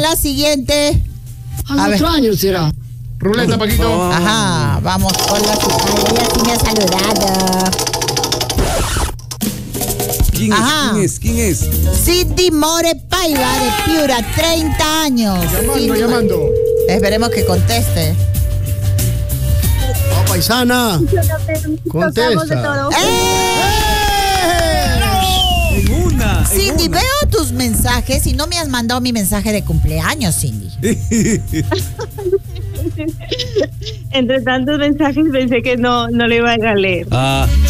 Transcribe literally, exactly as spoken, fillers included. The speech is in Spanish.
la siguiente. A ver. años será. Ruleta, Paquito. Ajá, vamos con la siguiente. Ella sí me ha saludado. ¿Quién Ajá. es? ¿Quién es? ¿Quién es? Cindy More Paiva de Piura, treinta años. Llamando, Cindy. llamando. Esperemos que conteste. Oh, paisana. Contesta. ¡Eh! En una. en Cindy, una. veo tus mensajes y no me has mandado mi mensaje de cumpleaños, Cindy. Entre tantos mensajes pensé que no, no le iba a leer. Ah.